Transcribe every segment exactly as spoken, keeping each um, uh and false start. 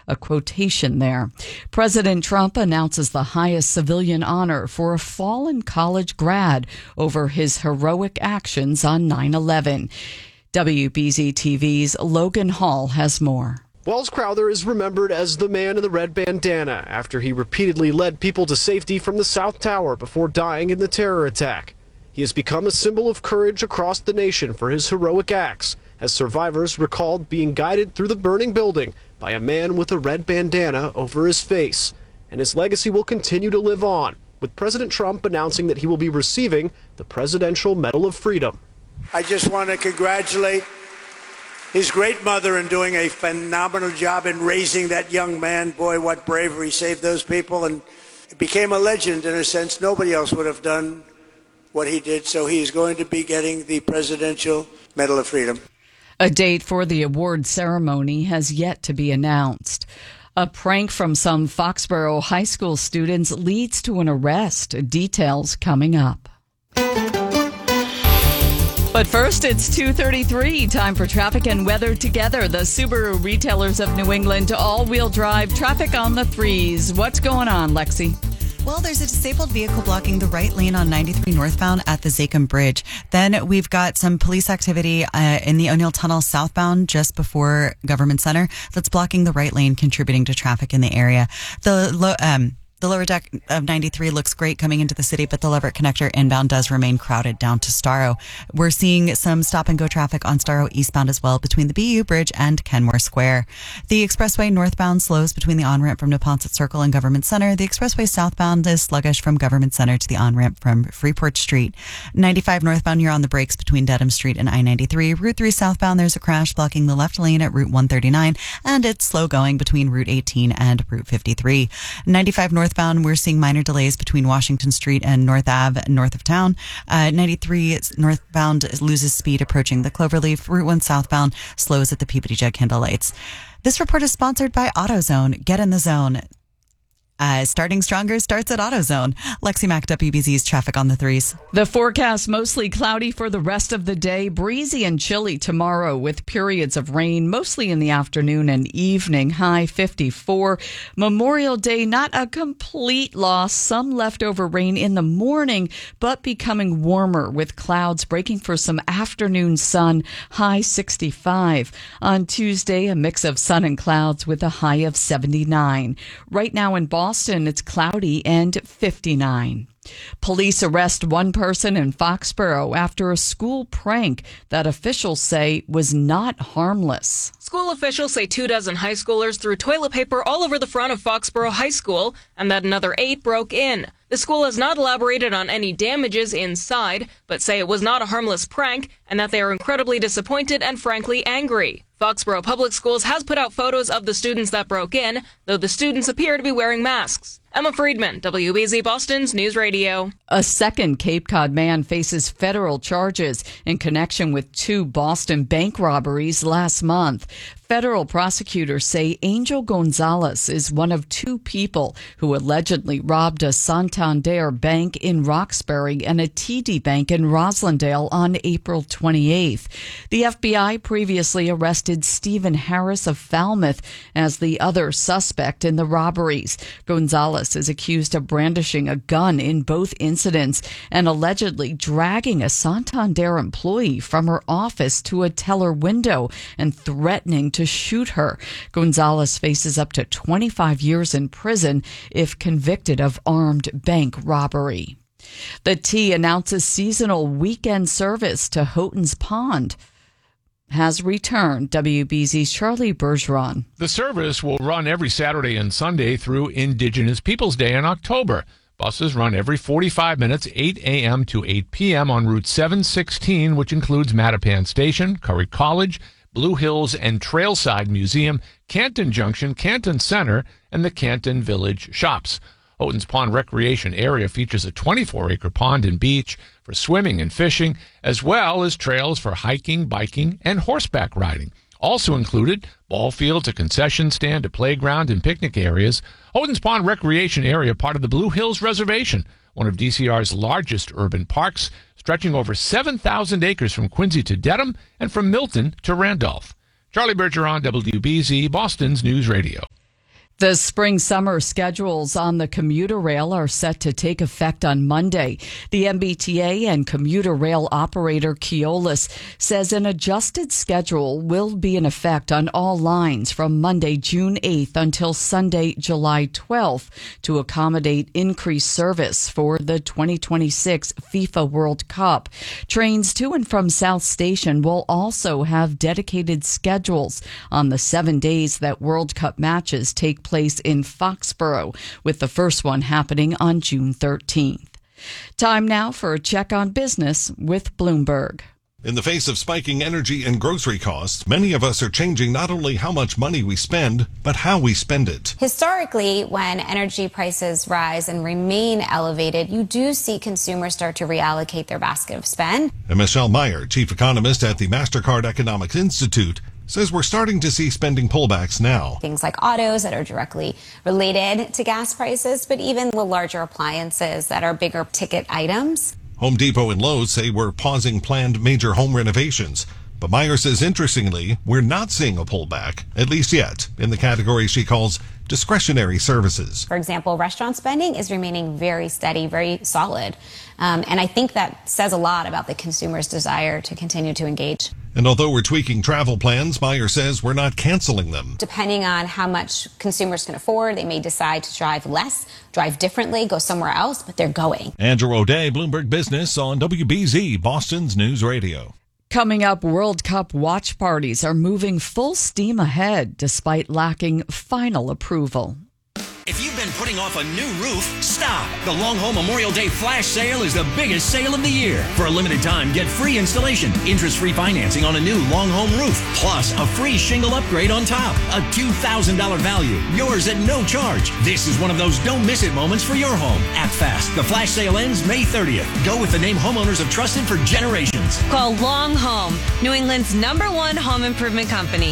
a quotation there. President Trump announces the highest civilian honor for a fallen college grad over his heroic actions on nine eleven. W B Z T V's Logan Hall has more. Welles Crowther is remembered as the man in the red bandana after he repeatedly led people to safety from the South Tower before dying in the terror attack. He has become a symbol of courage across the nation for his heroic acts, as survivors recalled being guided through the burning building by a man with a red bandana over his face. And his legacy will continue to live on, with President Trump announcing that he will be receiving the Presidential Medal of Freedom. I just want to congratulate his great mother in doing a phenomenal job in raising that young man. Boy, what bravery, saved those people, and it became a legend in a sense. Nobody else would have done what he did, so he is going to be getting the Presidential Medal of Freedom. A date for the award ceremony has yet to be announced. A prank from some Foxborough High School students leads to an arrest. Details coming up. But first, it's two thirty-three. Time for traffic and weather together. The Subaru retailers of New England all-wheel drive traffic on the threes. What's going on, Lexi? Well, there's a disabled vehicle blocking the right lane on ninety-three northbound at the Zachem Bridge. Then we've got some police activity uh, in the O'Neill Tunnel southbound just before Government Center that's blocking the right lane, contributing to traffic in the area. The lo- um. The lower deck of ninety-three looks great coming into the city, but the Leverett Connector inbound does remain crowded down to Starro. We're seeing some stop-and-go traffic on Starro eastbound as well between the B U Bridge and Kenmore Square. The expressway northbound slows between the on-ramp from Neponset Circle and Government Center. The expressway southbound is sluggish from Government Center to the on-ramp from Freeport Street. ninety-five northbound, you're on the brakes between Dedham Street and I ninety-three. Route three southbound, there's a crash blocking the left lane at Route one thirty-nine, and it's slow going between Route eighteen and Route fifty-three. ninety-five northbound, we're seeing minor delays between Washington Street and North Ave, north of town. Uh, ninety-three northbound loses speed approaching the Cloverleaf. Route one southbound slows at the Peabody Jug Handle lights. This report is sponsored by AutoZone. Get in the zone. Uh, starting stronger starts at AutoZone. Lexi Mack, W B Z's traffic on the threes. The forecast mostly cloudy for the rest of the day. Breezy and chilly tomorrow with periods of rain, mostly in the afternoon and evening. High fifty-four. Memorial Day, not a complete loss. Some leftover rain in the morning, but becoming warmer with clouds breaking for some afternoon sun. High sixty-five. On Tuesday, a mix of sun and clouds with a high of seventy-nine. Right now in Boston, Boston, it's cloudy and fifty-nine. Police arrest one person in Foxborough after a school prank that officials say was not harmless. School officials say two dozen high schoolers threw toilet paper all over the front of Foxborough High School and that another eight broke in. The school has not elaborated on any damages inside, but say it was not a harmless prank and that they are incredibly disappointed and frankly angry. Foxborough Public Schools has put out photos of the students that broke in, though the students appear to be wearing masks. Emma Friedman, W B Z Boston's News Radio. A second Cape Cod man faces federal charges in connection with two Boston bank robberies last month. Federal prosecutors say Angel Gonzalez is one of two people who allegedly robbed a Santander bank in Roxbury and a T D Bank in Roslindale on April twenty-eighth. The F B I previously arrested Stephen Harris of Falmouth as the other suspect in the robberies. Gonzalez is accused of brandishing a gun in both incidents and allegedly dragging a Santander employee from her office to a teller window and threatening to shoot her. Gonzalez faces up to twenty-five years in prison if convicted of armed bank robbery. The T announces seasonal weekend service to Houghton's Pond has returned. W B Z's Charlie Bergeron. The service will run every Saturday and Sunday through Indigenous Peoples Day in October. Buses run every forty-five minutes, eight a.m. to eight p.m. on Route seven sixteen, which includes Mattapan Station, Curry College, Blue Hills and Trailside Museum, Canton Junction, Canton Center, and the Canton Village Shops. Houghton's Pond Recreation Area features a twenty-four acre pond and beach for swimming and fishing, as well as trails for hiking, biking, and horseback riding. Also included ball fields, a concession stand, a playground, and picnic areas. Houghton's Pond Recreation Area, part of the Blue Hills Reservation, one of D C R's largest urban parks, stretching over seven thousand acres from Quincy to Dedham and from Milton to Randolph. Charlie Bergeron, W B Z, Boston's News Radio. The spring-summer schedules on the commuter rail are set to take effect on Monday. The M B T A and commuter rail operator Keolis says an adjusted schedule will be in effect on all lines from Monday, June eighth until Sunday, July twelfth to accommodate increased service for the twenty twenty-six FIFA World Cup. Trains to and from South Station will also have dedicated schedules on the seven days that World Cup matches take place place in Foxborough, with the first one happening on June thirteenth. Time now for a check on business with Bloomberg. In the face of spiking energy and grocery costs, many of us are changing not only how much money we spend, but how we spend it. Historically, when energy prices rise and remain elevated, you do see consumers start to reallocate their basket of spend. And Michelle Meyer, chief economist at the MasterCard Economics Institute, says we're starting to see spending pullbacks now. Things like autos that are directly related to gas prices, but even the larger appliances that are bigger ticket items. Home Depot and Lowe's say we're pausing planned major home renovations. But Meyer says, interestingly, we're not seeing a pullback, at least yet, in the category she calls discretionary services. For example, restaurant spending is remaining very steady, very solid. Um, and I think that says a lot about the consumer's desire to continue to engage. And although we're tweaking travel plans, Meyer says we're not canceling them. Depending on how much consumers can afford, they may decide to drive less, drive differently, go somewhere else, but they're going. Andrew O'Day, Bloomberg Business on W B Z, Boston's News Radio. Coming up, World Cup watch parties are moving full steam ahead despite lacking final approval. If you've been putting off a new roof, stop. The Long Home Memorial Day Flash Sale is the biggest sale of the year. For a limited time, get free installation, interest-free financing on a new Long Home roof, plus a free shingle upgrade on top. A two thousand dollars value, yours at no charge. This is one of those don't miss it moments for your home. Act fast. The Flash Sale ends May thirtieth. Go with the name homeowners have trusted for generations. Call Long Home, New England's number one home improvement company.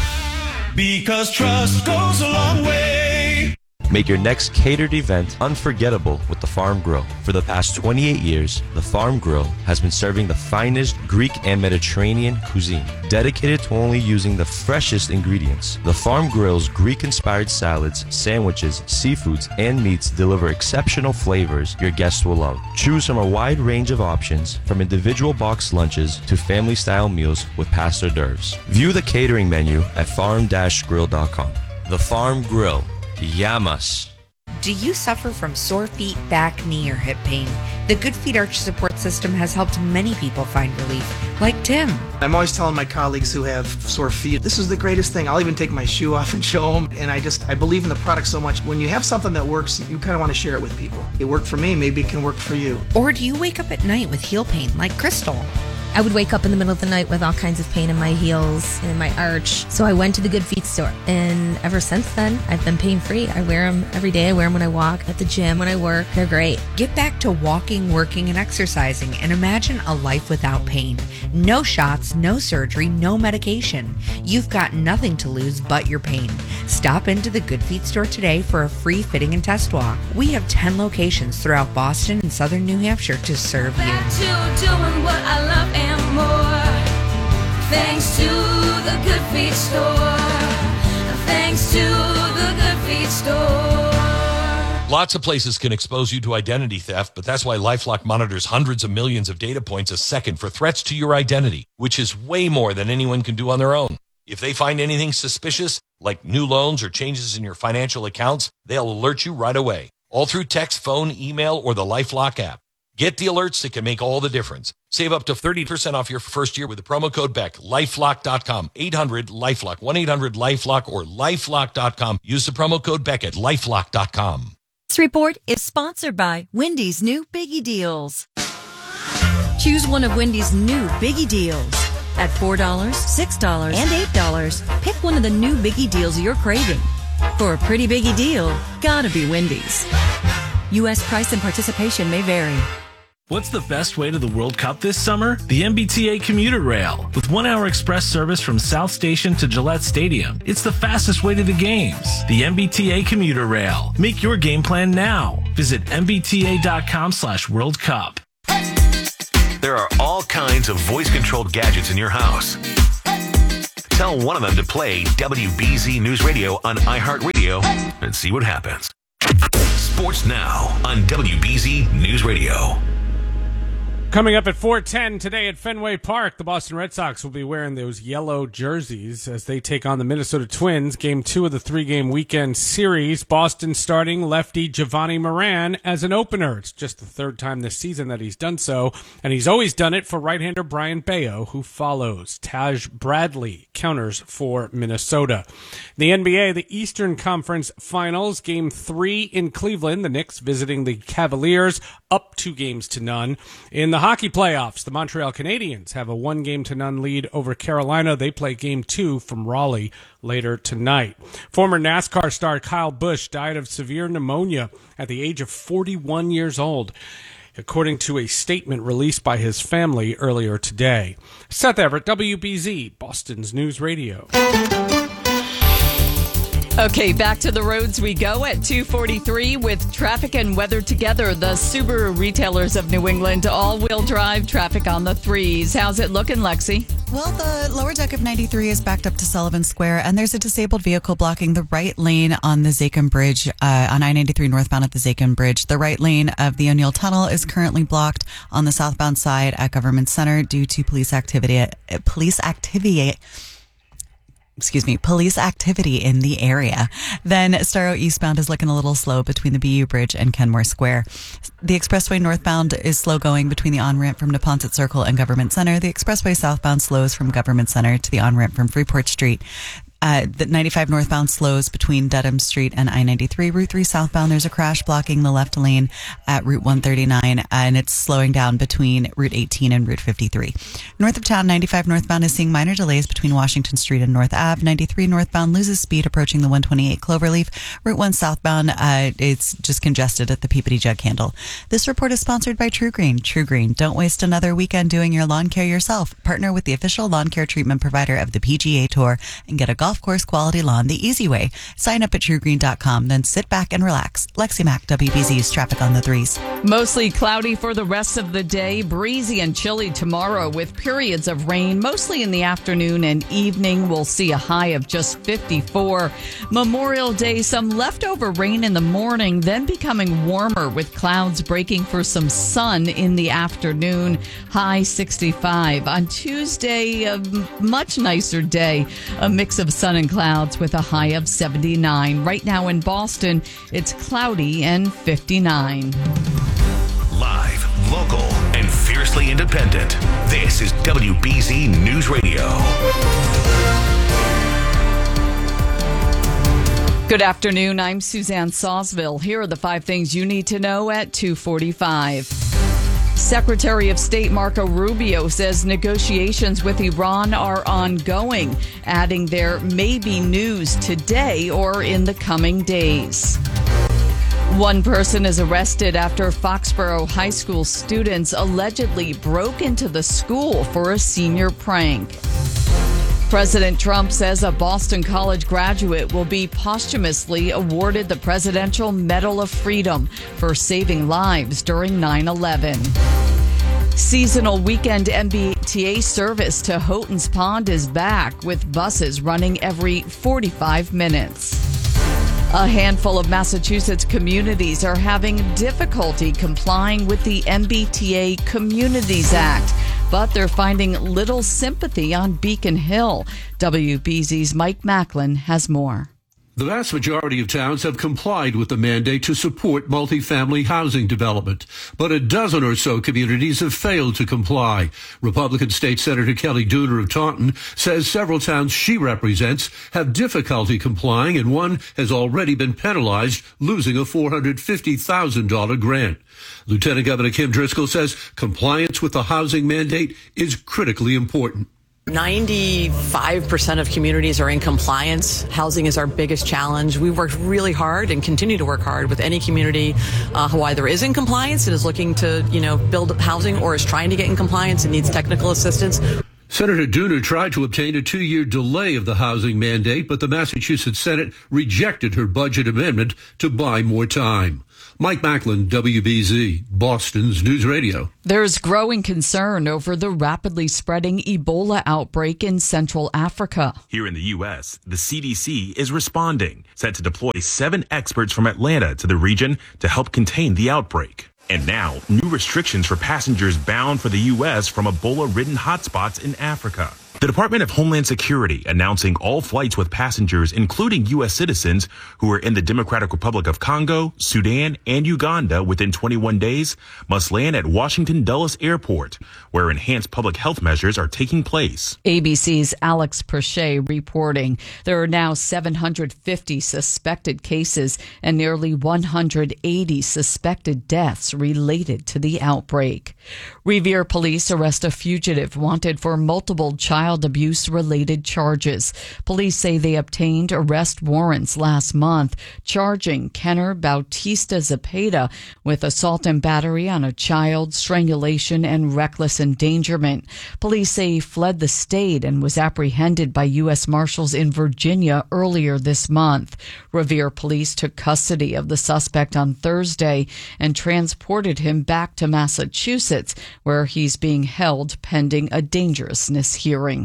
Because trust goes a long way. Make your next catered event unforgettable with the Farm Grill. For the past twenty-eight years, the Farm Grill has been serving the finest Greek and Mediterranean cuisine, dedicated to only using the freshest ingredients. The Farm Grill's Greek-inspired salads, sandwiches, seafoods, and meats deliver exceptional flavors your guests will love. Choose from a wide range of options, from individual box lunches to family-style meals with pasta hors d'oeuvres. View the catering menu at farm dash grill dot com. The Farm Grill. Yamas. Do you suffer from sore feet, back, knee, or hip pain? The Good Feet Arch Support System has helped many people find relief, like Tim. I'm always telling my colleagues who have sore feet, this is the greatest thing. I'll even take my shoe off and show them. And I just, I believe in the product so much. When you have something that works, you kind of want to share it with people. It worked for me, maybe it can work for you. Or do you wake up at night with heel pain, like Crystal? I would wake up in the middle of the night with all kinds of pain in my heels and in my arch. So I went to the Good Feet store. And ever since then, I've been pain-free. I wear them every day. I wear them when I walk, at the gym, when I work. They're great. Get back to walking, working, and exercising, and imagine a life without pain. No shots, no surgery, no medication. You've got nothing to lose but your pain. Stop into the Good Feet store today for a free fitting and test walk. We have ten locations throughout Boston and southern New Hampshire to serve you. Back to doing what I love and more, thanks to the Good Feet store, thanks to the Good Feet store. Lots of places can expose you to identity theft, but that's why LifeLock monitors hundreds of millions of data points a second for threats to your identity, which is way more than anyone can do on their own. If they find anything suspicious, like new loans or changes in your financial accounts, they'll alert you right away, all through text, phone, email, or the LifeLock app. Get the alerts that can make all the difference. Save up to thirty percent off your first year with the promo code Beck. lifelock dot com, eight hundred LifeLock, one eight hundred LifeLock, or lifelock dot com. Use the promo code Beck at lifelock dot com. This report is sponsored by Wendy's new Biggie Deals. Choose one of Wendy's new Biggie Deals. At four dollars, six dollars, and eight dollars, pick one of the new Biggie Deals you're craving. For a pretty biggie deal, gotta be Wendy's. U S price and participation may vary. What's the best way to the World Cup this summer? The M B T A Commuter Rail. With one-hour express service from South Station to Gillette Stadium, it's the fastest way to the games. The M B T A Commuter Rail. Make your game plan now. Visit M B T A dot com slash World Cup. There are all kinds of voice-controlled gadgets in your house. Tell one of them to play W B Z News Radio on iHeartRadio and see what happens. Sports Now on W B Z News Radio. Coming up at four ten today at Fenway Park, the Boston Red Sox will be wearing those yellow jerseys as they take on the Minnesota Twins. Game two of the three-game weekend series. Boston starting lefty Giovanni Moran as an opener. It's just the third time this season that he's done so, and he's always done it for right-hander Brian Bayo, who follows. Taj Bradley counters for Minnesota. The N B A, the Eastern Conference Finals, Game three in Cleveland. The Knicks visiting the Cavaliers, up two games to none. In the hockey playoffs, the Montreal Canadiens have a one game to none lead over Carolina. They play game two from Raleigh later tonight. Former NASCAR star Kyle Busch died of severe pneumonia at the age of forty-one years old, according to a statement released by his family earlier today. Seth Everett, W B Z, Boston's News Radio. Okay, back to the roads we go at two forty-three with traffic and weather together. The Subaru retailers of New England, all-wheel drive traffic on the threes. How's it looking, Lexi? Well, the lower deck of ninety-three is backed up to Sullivan Square, and there's a disabled vehicle blocking the right lane on the Zachem Bridge, uh, on I ninety-three northbound at the Zachem Bridge. The right lane of the O'Neill Tunnel is currently blocked on the southbound side at Government Center due to police activity. Uh, police activity. Excuse me, police activity in the area. Then Starro eastbound is looking a little slow between the B U Bridge and Kenmore Square. The expressway northbound is slow going between the on-ramp from Neponset Circle and Government Center. The expressway southbound slows from Government Center to the on-ramp from Freeport Street. Uh, the ninety-five northbound slows between Dedham Street and I ninety-three. Route three southbound, there's a crash blocking the left lane at Route one thirty-nine, uh, and it's slowing down between Route eighteen and Route fifty-three. North of town, ninety-five northbound is seeing minor delays between Washington Street and North Ave. ninety-three northbound loses speed approaching the one twenty-eight Cloverleaf. Route one southbound, uh, it's just congested at the Peabody Jug Handle. This report is sponsored by True Green. True Green, don't waste another weekend doing your lawn care yourself. Partner with the official lawn care treatment provider of the P G A Tour and get a golf course quality lawn the easy way. Sign up at true green dot com, then sit back and relax. Lexi Mack, W B Z's traffic on the threes. Mostly cloudy for the rest of the day, breezy and chilly tomorrow with periods of rain, mostly in the afternoon and evening. We'll see a high of just fifty-four. Memorial Day, some leftover rain in the morning, then becoming warmer with clouds breaking for some sun in the afternoon. High sixty-five. On Tuesday, a much nicer day, a mix of sun and clouds with a high of seventy-nine. Right now in Boston, it's cloudy and fifty-nine. Live, local, and fiercely independent. This is W B Z News Radio. Good afternoon. I'm Suzanne Sawsville. Here are the five things you need to know at two forty-five. Secretary of State Marco Rubio says negotiations with Iran are ongoing, adding there may be news today or in the coming days. One person is arrested after Foxborough High School students allegedly broke into the school for a senior prank. President Trump says a Boston College graduate will be posthumously awarded the Presidential Medal of Freedom for saving lives during nine eleven. Seasonal weekend M B T A service to Houghton's Pond is back, with buses running every forty-five minutes. A handful of Massachusetts communities are having difficulty complying with the M B T A Communities Act, but they're finding little sympathy on Beacon Hill. W B Z's Mike Macklin has more. The vast majority of towns have complied with the mandate to support multifamily housing development, but a dozen or so communities have failed to comply. Republican State Senator Kelly Dooner of Taunton says several towns she represents have difficulty complying, and one has already been penalized, losing a four hundred fifty thousand dollars grant. Lieutenant Governor Kim Driscoll says compliance with the housing mandate is critically important. ninety-five percent of communities are in compliance. Housing is our biggest challenge. We've worked really hard and continue to work hard with any community uh, who either is in compliance and is looking to, you know, build housing or is trying to get in compliance and needs technical assistance. Senator Dooner tried to obtain a two-year delay of the housing mandate, but the Massachusetts Senate rejected her budget amendment to buy more time. Mike Macklin, W B Z, Boston's News Radio. There's growing concern over the rapidly spreading Ebola outbreak in Central Africa. Here in the U S, the C D C is responding, set to deploy seven experts from Atlanta to the region to help contain the outbreak. And now, new restrictions for passengers bound for the U S from Ebola-ridden hotspots in Africa. The Department of Homeland Security announcing all flights with passengers, including U S citizens who are in the Democratic Republic of Congo, Sudan, and Uganda within twenty-one days, must land at Washington Dulles Airport, where enhanced public health measures are taking place. A B C's Alex Perche reporting there are now seven hundred fifty suspected cases and nearly one hundred eighty suspected deaths related to the outbreak. Revere police arrest a fugitive wanted for multiple child abuse-related charges. Police say they obtained arrest warrants last month, charging Kenner Bautista Zepeda with assault and battery on a child, strangulation, and reckless endangerment. Police say he fled the state and was apprehended by U S Marshals in Virginia earlier this month. Revere police took custody of the suspect on Thursday and transported him back to Massachusetts, where he's being held pending a dangerousness hearing.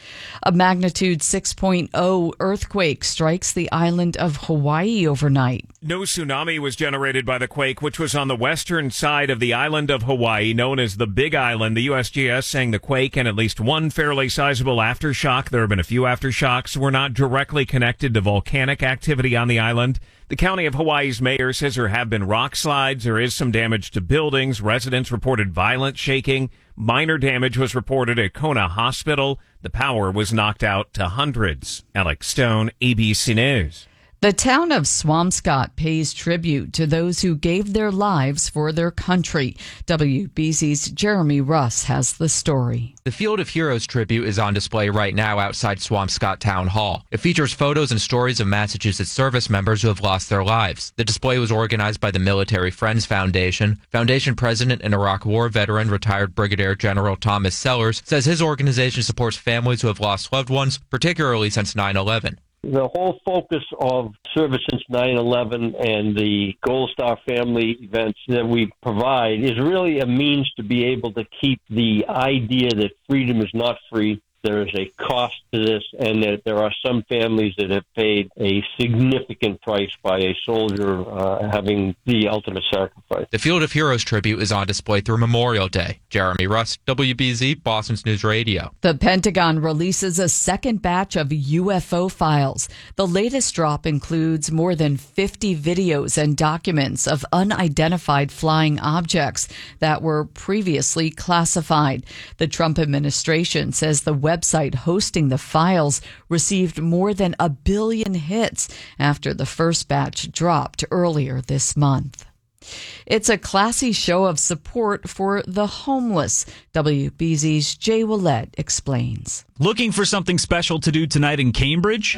A magnitude six point oh earthquake strikes the island of Hawaii overnight. No tsunami was generated by the quake, which was on the western side of the island of Hawaii, known as the Big Island. The U S G S saying the quake and at least one fairly sizable aftershock, there have been a few aftershocks, were not directly connected to volcanic activity on the island. The county of Hawaii's mayor says there have been rock slides. There is some damage to buildings. Residents reported violent shaking. Minor damage was reported at Kona Hospital. The power was knocked out to hundreds. Alex Stone, A B C News. The town of Swampscott pays tribute to those who gave their lives for their country. W B Z's Jeremy Russ has the story. The Field of Heroes tribute is on display right now outside Swampscott Town Hall. It features photos and stories of Massachusetts service members who have lost their lives. The display was organized by the Military Friends Foundation. Foundation president and Iraq War veteran, retired Brigadier General Thomas Sellers, says his organization supports families who have lost loved ones, particularly since nine eleven. The whole focus of service since nine eleven and the Gold Star family events that we provide is really a means to be able to keep the idea that freedom is not free. There is a cost to this, and that there are some families that have paid a significant price by a soldier uh, having the ultimate sacrifice. The Field of Heroes tribute is on display through Memorial Day. Jeremy Russ, W B Z, Boston's News Radio. The Pentagon releases a second batch of U F O files. The latest drop includes more than fifty videos and documents of unidentified flying objects that were previously classified. The Trump administration says the website hosting the files received more than a billion hits after the first batch dropped earlier this month. It's a classy show of support for the homeless. W B Z's Jay Willett explains. Looking for something special to do tonight in Cambridge?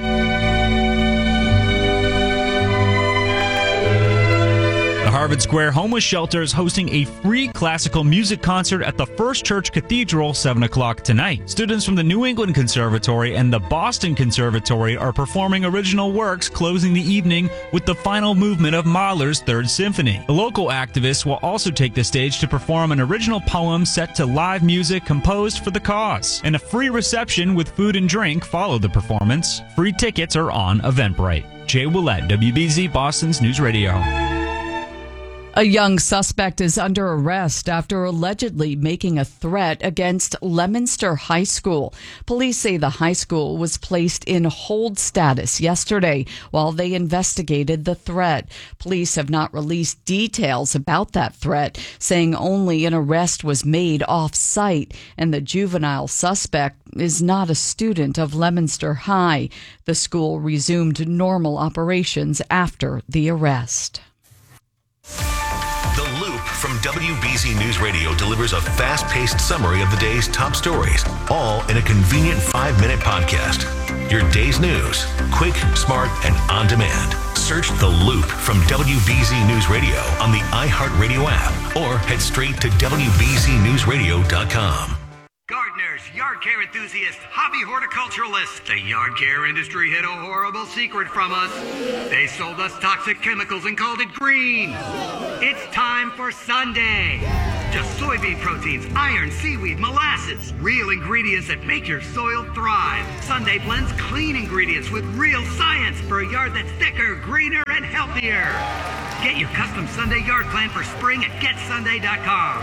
The Harvard Square Homeless Shelter is hosting a free classical music concert at the First Church Cathedral, seven o'clock tonight. Students from the New England Conservatory and the Boston Conservatory are performing original works, closing the evening with the final movement of Mahler's Third Symphony. The local activists will also take the stage to perform an original poem set to live music composed for the cause. And a free reception with food and drink followed the performance. Free tickets are on Eventbrite. Jay Willett, W B Z, Boston's News Radio. A young suspect is under arrest after allegedly making a threat against Leominster High School. Police say the high school was placed in hold status yesterday while they investigated the threat. Police have not released details about that threat, saying only an arrest was made off-site, and the juvenile suspect is not a student of Leominster High. The school resumed normal operations after the arrest. The Loop from W B Z News Radio delivers a fast-paced summary of the day's top stories, all in a convenient five-minute podcast. Your day's news, quick, smart, and on demand. Search The Loop from W B Z News Radio on the iHeartRadio app or head straight to W B Z news radio dot com. Gardeners, yard care enthusiast, hobby horticulturalist. The yard care industry hid a horrible secret from us. They sold us toxic chemicals and called it green. It's time for Sunday. Just soybean proteins, iron, seaweed, molasses. Real ingredients that make your soil thrive. Sunday blends clean ingredients with real science for a yard that's thicker, greener, and healthier. Get your custom Sunday yard plan for spring at get sunday dot com.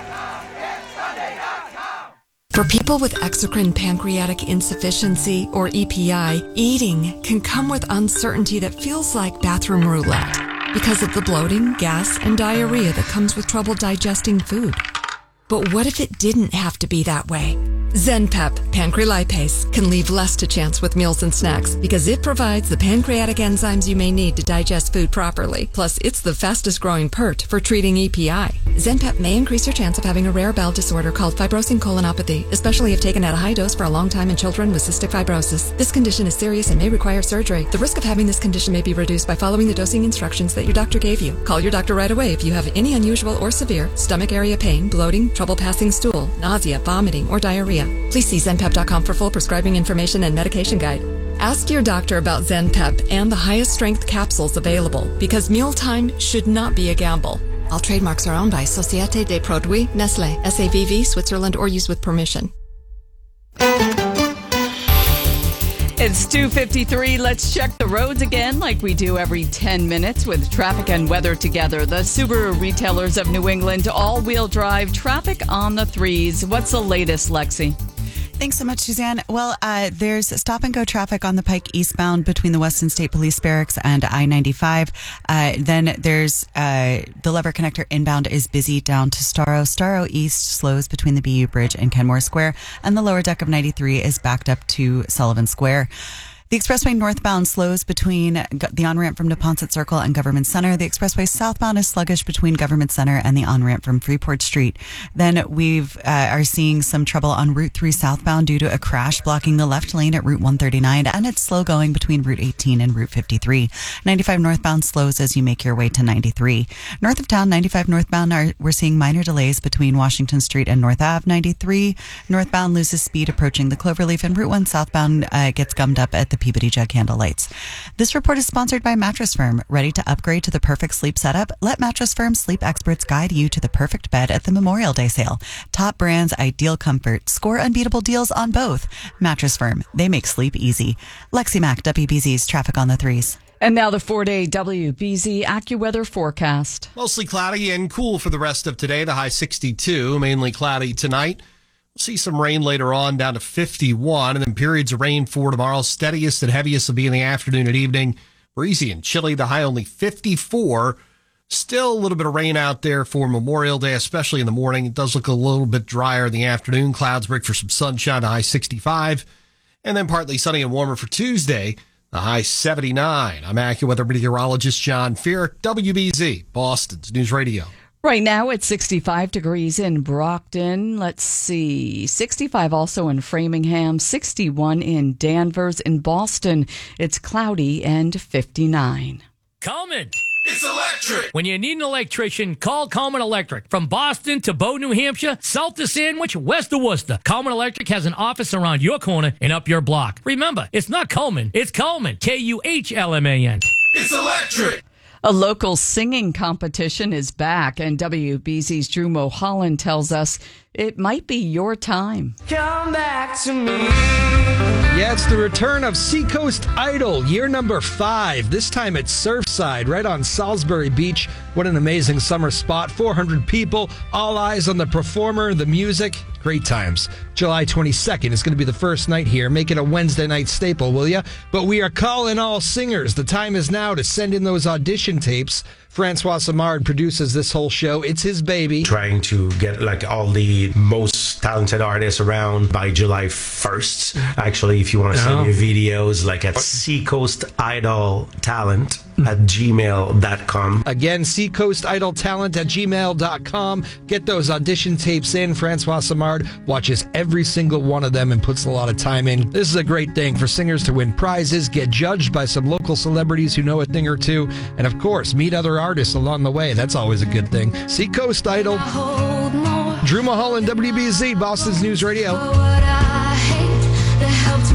For people with exocrine pancreatic insufficiency, or E P I, eating can come with uncertainty that feels like bathroom roulette because of the bloating, gas, and diarrhea that comes with trouble digesting food. But what if it didn't have to be that way? Zenpep Pancrelipase can leave less to chance with meals and snacks because it provides the pancreatic enzymes you may need to digest food properly. Plus, it's the fastest growing P E R T for treating E P I. Zenpep may increase your chance of having a rare bowel disorder called fibrosing colonopathy, especially if taken at a high dose for a long time in children with cystic fibrosis. This condition is serious and may require surgery. The risk of having this condition may be reduced by following the dosing instructions that your doctor gave you. Call your doctor right away if you have any unusual or severe stomach area pain, bloating, trouble passing stool, nausea, vomiting, or diarrhea. Please see zenpep dot com for full prescribing information and medication guide. Ask your doctor about Zenpep and the highest strength capsules available because mealtime should not be a gamble. All trademarks are owned by Société des Produits Nestlé, S A V V, Switzerland, or used with permission. It's two fifty-three. Let's check the roads again like we do every ten minutes with traffic and weather together. The Subaru retailers of New England all-wheel drive traffic on the threes. What's the latest, Lexi? Thanks so much, Suzanne. Well, uh, there's stop-and-go traffic on the Pike eastbound between the Weston State Police Barracks and I ninety-five. Uh, then there's uh, the Lever Connector inbound is busy down to Starro. Starro East slows between the B U Bridge and Kenmore Square, and the lower deck of ninety-three is backed up to Sullivan Square. The expressway northbound slows between the on-ramp from Neponset Circle and Government Center. The expressway southbound is sluggish between Government Center and the on-ramp from Freeport Street. Then we've uh, are seeing some trouble on Route three southbound due to a crash blocking the left lane at Route one thirty-nine, and it's slow going between Route eighteen and Route fifty-three. ninety-five northbound slows as you make your way to ninety-three. North of town, ninety-five northbound, are, we're seeing minor delays between Washington Street and North Ave. ninety-three northbound loses speed approaching the Cloverleaf, and Route one southbound uh, gets gummed up at the Peabody Jug Handle Lights. This report is sponsored by Mattress Firm. Ready to upgrade to the perfect sleep setup? Let Mattress Firm sleep experts guide you to the perfect bed at the Memorial Day sale. Top brands, ideal comfort. Score unbeatable deals on both. Mattress Firm. They make sleep easy. Lexi Mack, W B Z's traffic on the threes. And now the four-day W B Z AccuWeather forecast. Mostly cloudy and cool for the rest of today. The high sixty-two, mainly cloudy tonight. See some rain later on down to fifty-one, and then periods of rain for tomorrow. Steadiest and heaviest will be in the afternoon and evening. Breezy and chilly, the high only fifty-four. Still a little bit of rain out there for Memorial Day, especially in the morning. It does look a little bit drier in the afternoon. Clouds break for some sunshine, the high sixty-five. And then partly sunny and warmer for Tuesday, the high seventy-nine. I'm AccuWeather meteorologist John Fear, W B Z, Boston's News Radio. Right now it's sixty-five degrees in Brockton. Let's see. sixty-five also in Framingham, sixty-one in Danvers. In Boston, it's cloudy and fifty-nine. Coleman. It's electric. When you need an electrician, call Coleman Electric. From Boston to Bow, New Hampshire, south to Sandwich, west to Worcester, Coleman Electric has an office around your corner and up your block. Remember, it's not Coleman, it's Coleman. K U H L M A N. It's electric. A local singing competition is back, and W B Z's Drew Mulholland tells us it might be your time. Come back to me. Yeah, it's the return of Seacoast Idol, year number five. This time at Surfside, right on Salisbury Beach. What an amazing summer spot. four hundred people, all eyes on the performer, the music. Great times. July twenty-second is going to be the first night here. Make it a Wednesday night staple, will you? But we are calling all singers. The time is now to send in those audition tapes. Francois Samard produces this whole show. It's his baby. Trying to get like all the most talented artists around by July first. Actually, if you want to send Oh. your videos, like at Seacoast Idol Talent at gmail dot com. Again, Seacoast Idol Talent at gmail dot com. Get those audition tapes in. Francois Samard watches every single one of them and puts a lot of time in. This is a great thing for singers to win prizes, get judged by some local celebrities who know a thing or two, and of course, meet other artists along the way. That's always a good thing. Seacoast Idol. Drew Mulholland, W B Z, Boston's News Radio.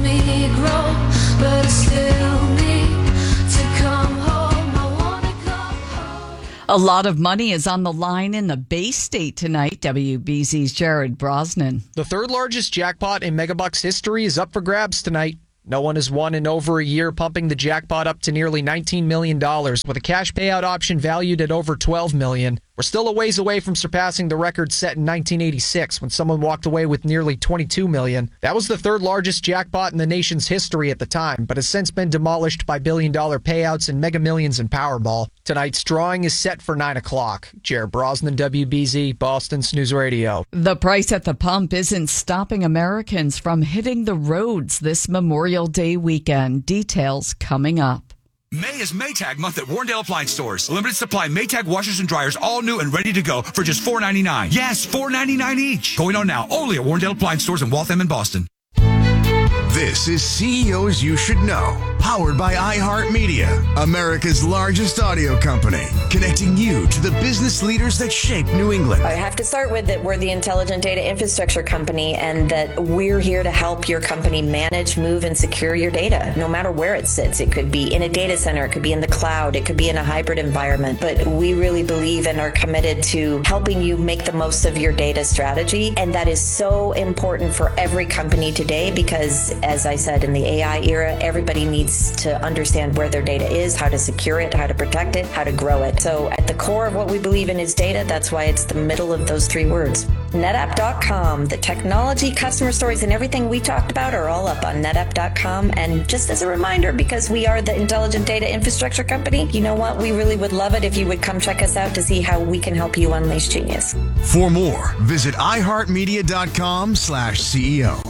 me grow, but I still need to come home. I wanna come home. A lot of money is on the line in the Bay State tonight. W B Z's Jared Brosnan. The third largest jackpot in Megabucks history is up for grabs tonight. No one has won in over a year, pumping the jackpot up to nearly nineteen million dollars, with a cash payout option valued at over twelve million dollars. We're still a ways away from surpassing the record set in nineteen eighty-six, when someone walked away with nearly twenty-two million dollars. That was the third largest jackpot in the nation's history at the time, but has since been demolished by billion-dollar payouts in Mega Millions and Powerball. Tonight's drawing is set for nine o'clock. Jared Brosnan, W B Z, Boston's News Radio. The price at the pump isn't stopping Americans from hitting the roads this Memorial Day weekend. Details coming up. May is Maytag month at Warrendale Appliance Stores. Limited supply Maytag washers and dryers, all new and ready to go for just four ninety-nine. Yes, four ninety-nine each. Going on now, only at Warrendale Appliance Stores in Waltham and Boston. This is C E Os You Should Know, powered by iHeartMedia, America's largest audio company, connecting you to the business leaders that shape New England. I have to start with that we're the Intelligent Data Infrastructure Company, and that we're here to help your company manage, move, and secure your data, no matter where it sits. It could be in a data center, it could be in the cloud, it could be in a hybrid environment, but we really believe and are committed to helping you make the most of your data strategy, and that is so important for every company today because, as I said, in the A I era, everybody needs to understand where their data is, how to secure it, how to protect it, how to grow it. So at the core of what we believe in is data. That's why it's the middle of those three words. NetApp dot com. The technology, customer stories, and everything we talked about are all up on NetApp dot com. And just as a reminder, because we are the Intelligent Data Infrastructure Company, you know what? We really would love it if you would come check us out to see how we can help you unleash genius. For more, visit iHeartMedia.com slash CEO.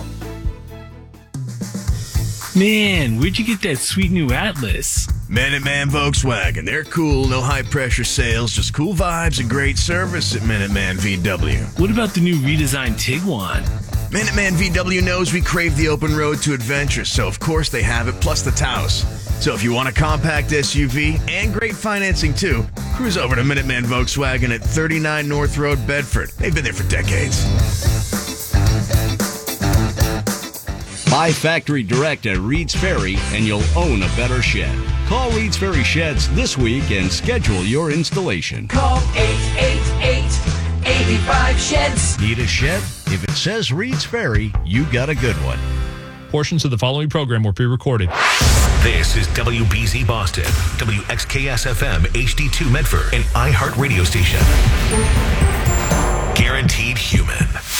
Man, where'd you get that sweet new Atlas? Minuteman Volkswagen. They're cool, no high-pressure sales, just cool vibes and great service at Minuteman V W. What about the new redesigned Tiguan? Minuteman V W knows we crave the open road to adventure, so of course they have it, plus the Taos. So if you want a compact S U V and great financing too, cruise over to Minuteman Volkswagen at thirty-nine North Road, Bedford. They've been there for decades. Buy factory direct at Reed's Ferry and you'll own a better shed. Call Reed's Ferry Sheds this week and schedule your installation. Call eight eight eight, eight five, sheds. Need a shed? If it says Reed's Ferry, you got a good one. Portions of the following program were pre-recorded. This is W B Z Boston, W X K S F M H D two Medford, an iHeart radio station. Guaranteed human.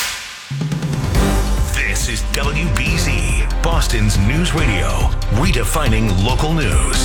This is W B Z, Boston's news radio, redefining local news.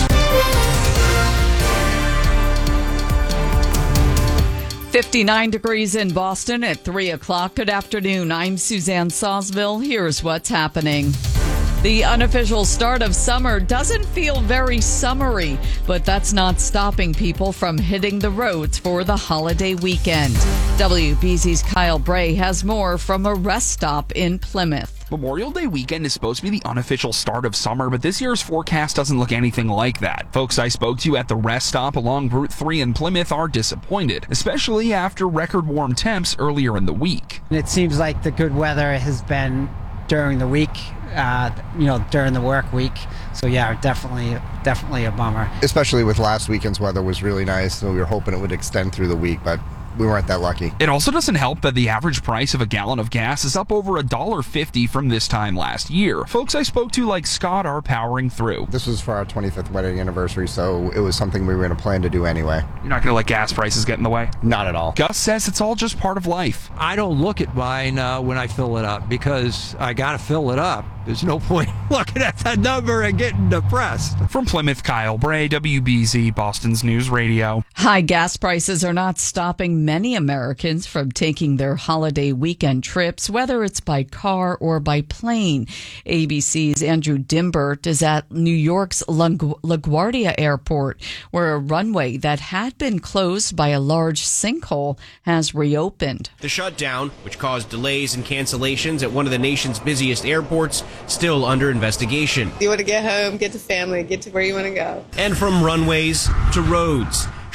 fifty-nine degrees in Boston at three o'clock. Good afternoon. I'm Suzanne Sawsville. Here's what's happening. The unofficial start of summer doesn't feel very summery, but that's not stopping people from hitting the roads for the holiday weekend. W B Z's Kyle Bray has more from a rest stop in Plymouth. Memorial Day weekend is supposed to be the unofficial start of summer, but this year's forecast doesn't look anything like that. Folks I spoke to at the rest stop along Route three in Plymouth are disappointed, especially after record warm temps earlier in the week. It seems like the good weather has been during the week, uh, you know, during the work week. So yeah, definitely, definitely a bummer. Especially with last weekend's weather was really nice, so we were hoping it would extend through the week, but we weren't that lucky. It also doesn't help that the average price of a gallon of gas is up over one dollar fifty from this time last year. Folks I spoke to like Scott are powering through. This was for our twenty-fifth wedding anniversary, so it was something we were going to plan to do anyway. You're not going to let gas prices get in the way? Not at all. Gus says it's all just part of life. I don't look at mine uh, when I fill it up because I got to fill it up. There's no point looking at that number and getting depressed. From Plymouth, Kyle Bray, W B Z, Boston's News Radio. High gas prices are not stopping many Americans from taking their holiday weekend trips, whether it's by car or by plane. A B C's Andrew Dimbert is at New York's LaGuardia Airport, where a runway that had been closed by a large sinkhole has reopened. The shutdown, which caused delays and cancellations at one of the nation's busiest airports, still under investigation. You want to get home, get to family, get to where you want to go. And from runways to roads,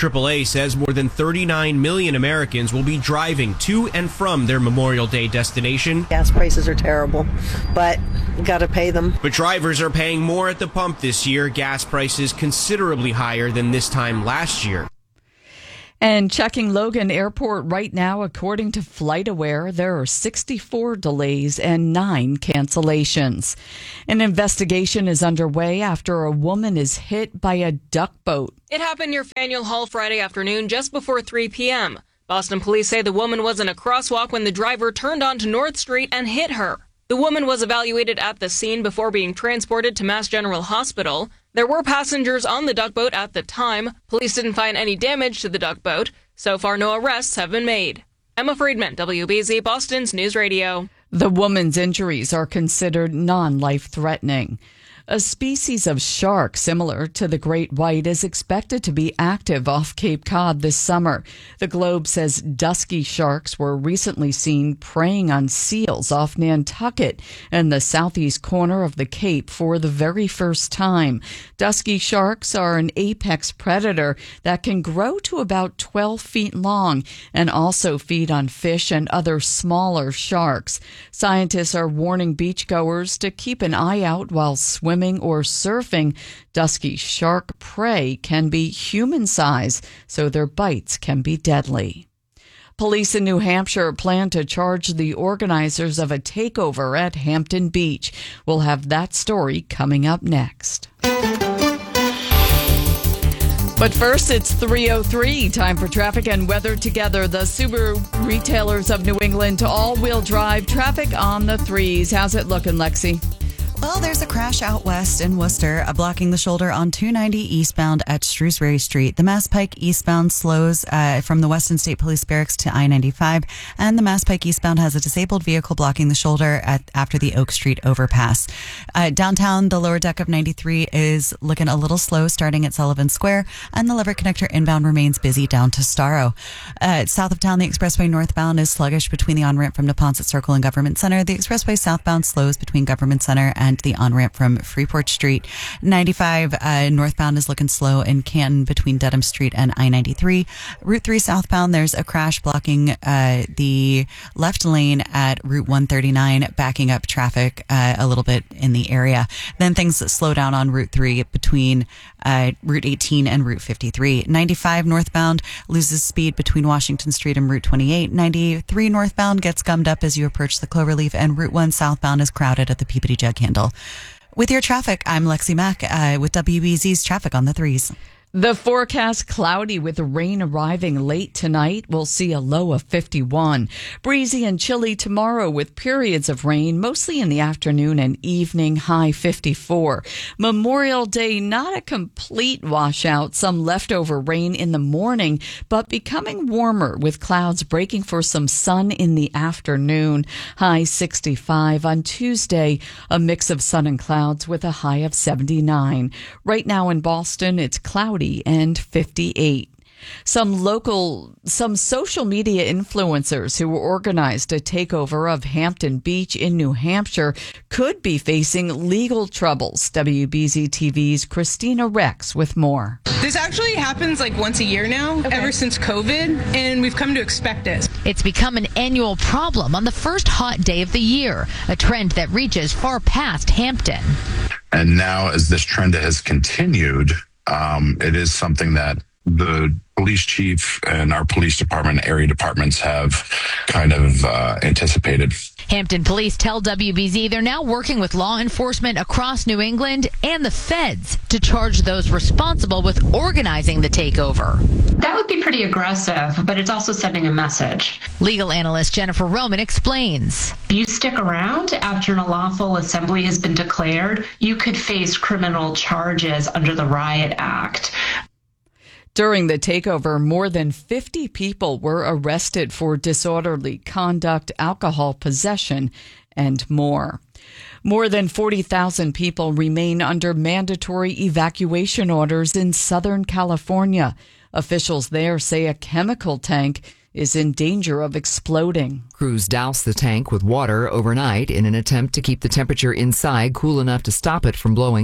triple A says more than thirty-nine million Americans will be driving to and from their Memorial Day destination. Gas prices are terrible, but you got to pay them. But drivers are paying more at the pump this year. Gas prices considerably higher than this time last year. And checking Logan Airport right now, according to FlightAware, there are sixty-four delays and nine cancellations. An investigation is underway after a woman is hit by a duck boat. It happened near Faneuil Hall Friday afternoon, just before three p.m. Boston police say the woman was in a crosswalk when the driver turned onto North Street and hit her. The woman was evaluated at the scene before being transported to Mass General Hospital. There were passengers on the duck boat at the time. Police didn't find any damage to the duck boat. So far, no arrests have been made. Emma Friedman, W B Z Boston's News Radio. The woman's injuries are considered non-life-threatening. A species of shark similar to the great white is expected to be active off Cape Cod this summer. The Globe says dusky sharks were recently seen preying on seals off Nantucket and the southeast corner of the Cape for the very first time. Dusky sharks are an apex predator that can grow to about twelve feet long and also feed on fish and other smaller sharks. Scientists are warning beachgoers to keep an eye out while swimming or surfing. Dusky shark prey can be human size, so their bites can be deadly. Police in New Hampshire plan to charge the organizers of a takeover at Hampton Beach. We'll have that story coming up next. But first, it's three oh three. Time for traffic and weather together. The Subaru retailers of New England all-wheel drive traffic on the threes. How's it looking, Lexi? Well, there's a crash out west in Worcester, uh, blocking the shoulder on two ninety eastbound at Shrewsbury Street. The Mass Pike eastbound slows uh, from the Weston State Police Barracks to I ninety-five, and the Mass Pike eastbound has a disabled vehicle blocking the shoulder at after the Oak Street overpass. Uh, downtown, the lower deck of ninety-three is looking a little slow, starting at Sullivan Square, and the Leverett Connector inbound remains busy down to Starro. Uh, south of town, the expressway northbound is sluggish between the on-ramp from Neponset Circle and Government Center. The expressway southbound slows between Government Center and the on-ramp from Freeport Street. ninety-five uh, northbound is looking slow in Canton between Dedham Street and I ninety-three. Route three southbound, there's a crash blocking uh, the left lane at Route one thirty-nine, backing up traffic uh, a little bit in the area. Then things slow down on Route three between uh, Route eighteen and Route fifty-three. ninety-five northbound loses speed between Washington Street and Route twenty-eight. ninety-three northbound gets gummed up as you approach the Cloverleaf, and Route one southbound is crowded at the Peabody Jug Handle. With your traffic, I'm Lexi Mack uh, with W B Z's Traffic on the Threes. The forecast cloudy with rain arriving late tonight. We'll see a low of fifty-one. Breezy and chilly tomorrow with periods of rain, mostly in the afternoon and evening, high fifty-four. Memorial Day, not a complete washout. Some leftover rain in the morning, but becoming warmer with clouds breaking for some sun in the afternoon. High sixty-five. On Tuesday, a mix of sun and clouds with a high of seventy-nine. Right now in Boston, it's cloudy and fifty-eight. Some local, some social media influencers who organized a takeover of Hampton Beach in New Hampshire could be facing legal troubles. W B Z T V's Christina Rex with more. This actually happens like once a year now, okay. Ever since COVID, and we've come to expect it. It's become an annual problem on the first hot day of the year, a trend that reaches far past Hampton. And now as this trend has continued, Um, it is something that the police chief and our police department, area departments have kind of uh, anticipated. Hampton police tell W B Z they're now working with law enforcement across New England and the feds to charge those responsible with organizing the takeover. That would be pretty aggressive, but it's also sending a message. Legal analyst Jennifer Roman explains. If you stick around after an unlawful assembly has been declared, you could face criminal charges under the Riot Act. During the takeover, more than fifty people were arrested for disorderly conduct, alcohol possession, and more. More than forty thousand people remain under mandatory evacuation orders in Southern California. Officials there say a chemical tank is in danger of exploding. Crews douse the tank with water overnight in an attempt to keep the temperature inside cool enough to stop it from blowing up.